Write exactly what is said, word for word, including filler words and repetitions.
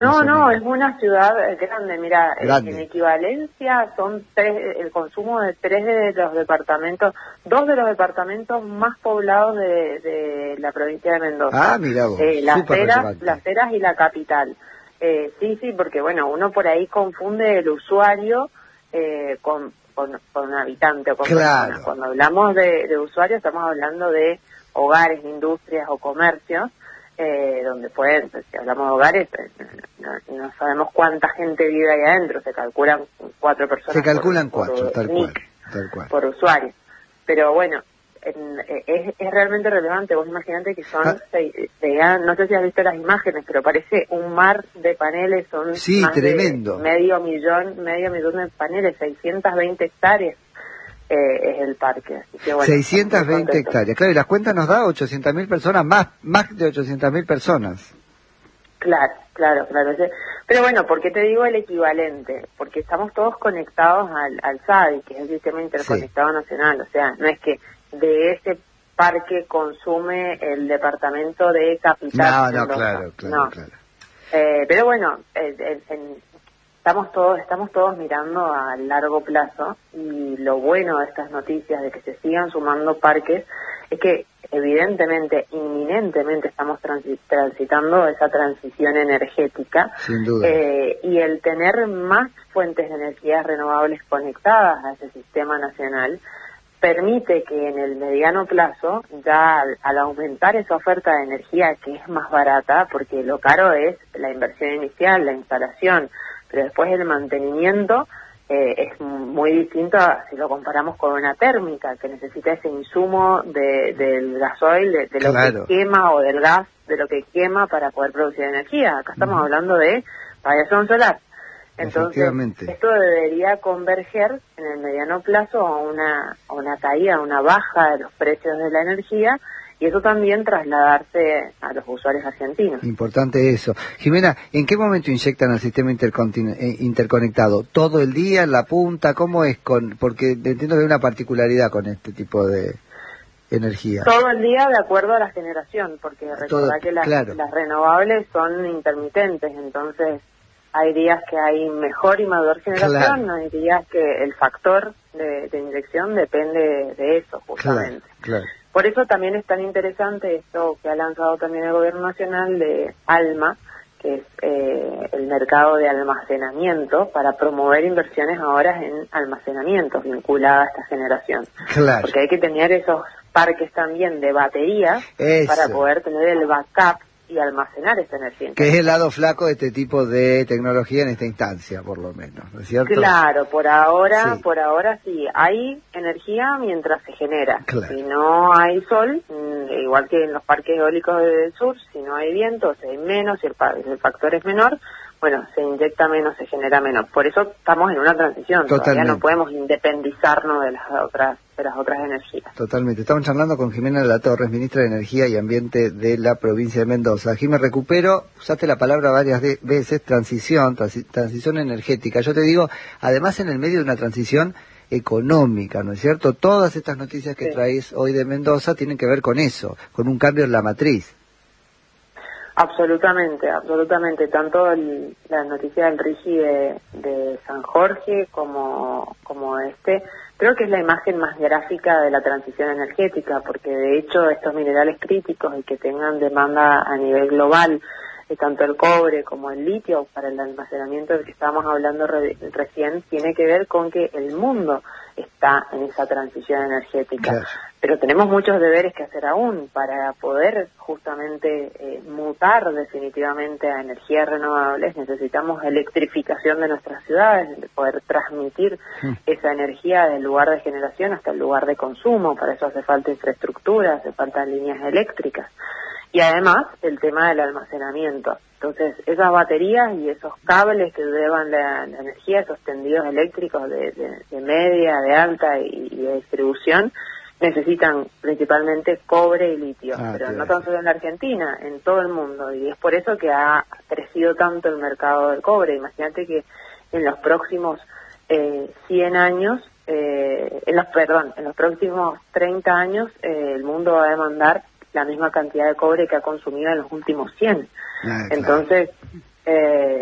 No, no, es una ciudad grande, mira, grande. En equivalencia son tres, el consumo de tres de los departamentos, dos de los departamentos más poblados de, de la provincia de Mendoza. Ah, mira vos, eh, Las súper Heras, relevante. Las Heras y la capital. Eh, sí, sí, porque bueno, uno por ahí confunde el usuario eh, con, con, con un habitante o con Claro. personas. Cuando hablamos de, de usuario estamos hablando de hogares, industrias o comercios. Eh, donde pueden, si hablamos de hogares, eh, no, no sabemos cuánta gente vive ahí adentro, se calculan cuatro personas. Se calculan por, cuatro, por, tal, N I C, cual, tal cual. por usuario. Pero bueno, en, es, es realmente relevante. Vos imaginate que son, ah. seis, seis, no sé si has visto las imágenes, pero parece un mar de paneles, son sí, más tremendo. de medio millón, medio millón de paneles, seiscientas veinte hectáreas. Eh, es el parque, así que bueno, seiscientas veinte hectáreas, claro, y las cuentas nos da ochocientas mil personas, más más de ochocientas mil personas. Claro, claro, claro. Pero bueno, ¿por qué te digo el equivalente? Porque estamos todos conectados al, al S A D I, que es el Sistema Interconectado sí. Nacional, o sea, no es que de ese parque consume el departamento de Capital. No, no, claro, claro, no. claro. Eh, pero bueno, eh, eh, en, Estamos todos, estamos todos mirando a largo plazo y lo bueno de estas noticias de que se sigan sumando parques es que evidentemente, inminentemente estamos transitando esa transición energética. Sin duda. Eh, y el tener más fuentes de energías renovables conectadas a ese sistema nacional permite que en el mediano plazo, ya al, al aumentar esa oferta de energía que es más barata, porque lo caro es la inversión inicial, la instalación, pero después el mantenimiento eh, es muy distinto a, si lo comparamos con una térmica, que necesita ese insumo de, del gasoil, de, de lo claro. que quema, o del gas, de lo que quema para poder producir energía. Acá estamos uh-huh. hablando de radiación solar. Entonces, esto debería converger en el mediano plazo a una, a una caída, a una baja de los precios de la energía, y eso también trasladarse a los usuarios argentinos. Importante eso. Jimena, ¿en qué momento inyectan al sistema interconectado? ¿Todo el día, en la punta? ¿Cómo es? con Porque entiendo que hay una particularidad con este tipo de energía. Todo el día de acuerdo a la generación, porque recordá que las, claro. las renovables son intermitentes, entonces hay días que hay mejor y mayor generación, claro. hay días que el factor de, de inyección depende de eso, justamente. Claro, claro. Por eso también es tan interesante esto que ha lanzado también el Gobierno Nacional de ALMA, que es eh, el mercado de almacenamiento, para promover inversiones ahora en almacenamientos vinculadas a esta generación. Claro. Porque hay que tener esos parques también de baterías eso. Para poder tener el backup y almacenar esa energía. Que es el lado flaco de este tipo de tecnología en esta instancia, por lo menos, ¿no es cierto? Claro, por ahora, sí. por ahora sí, hay energía mientras se genera. Claro. Si no hay sol, igual que en los parques eólicos del sur, si no hay viento, si hay menos, si el, el factor es menor, bueno, se inyecta menos, se genera menos. Por eso estamos en una transición. Totalmente. Todavía no podemos independizarnos de las otras de las otras energías. Totalmente. Estamos charlando con Jimena de la Torres, ministra de Energía y Ambiente de la provincia de Mendoza. Jimena, recupero, usaste la palabra varias de, veces, transición, transi, transición energética. Yo te digo, además en el medio de una transición económica, ¿no es cierto? Todas estas noticias que sí. traes hoy de Mendoza tienen que ver con eso, con un cambio en la matriz. Absolutamente, absolutamente. Tanto el, la noticia del RIGI de, de San Jorge como, como este, creo que es la imagen más gráfica de la transición energética, porque de hecho estos minerales críticos y que tengan demanda a nivel global, eh, tanto el cobre como el litio para el almacenamiento del que estábamos hablando re, recién, tiene que ver con que el mundo está en esa transición energética. Claro. Pero tenemos muchos deberes que hacer aún para poder justamente eh, mutar definitivamente a energías renovables. Necesitamos electrificación de nuestras ciudades, de poder transmitir sí. esa energía del lugar de generación hasta el lugar de consumo. Para eso hace falta infraestructura, hace falta líneas eléctricas. Y además el tema del almacenamiento. Entonces, esas baterías y esos cables que llevan la, la energía, esos tendidos eléctricos de, de, de media, de alta y, y de distribución, necesitan principalmente cobre y litio, ah, pero no tan solo en la Argentina, en todo el mundo, y es por eso que ha crecido tanto el mercado del cobre. Imagínate que en los próximos eh, cien años, eh, en los perdón, en los próximos treinta años, eh, el mundo va a demandar la misma cantidad de cobre que ha consumido en los últimos cien. Ah, claro. Entonces, eh,